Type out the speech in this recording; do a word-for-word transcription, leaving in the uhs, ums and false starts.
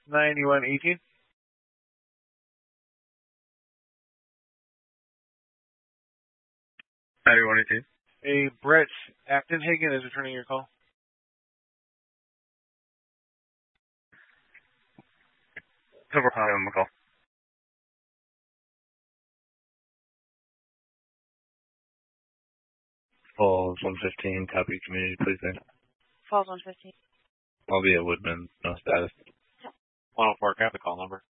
ninety-one eighteen. ninety-one eighteen. A Brett Actonhagen is returning your call. Silver Pine on the call. Falls one fifteen, copy community, please name. Falls one fifteen. I'll be at Woodman, no status. one oh four, got the call number.